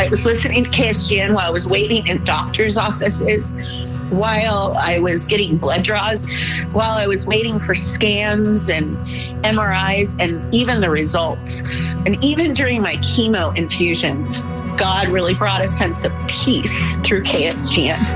I was listening to KSGN while I was waiting in doctor's offices, while I was getting blood draws, while I was waiting for scans and MRIs and even the results. And even during my chemo infusions, God really brought a sense of peace through KSGN.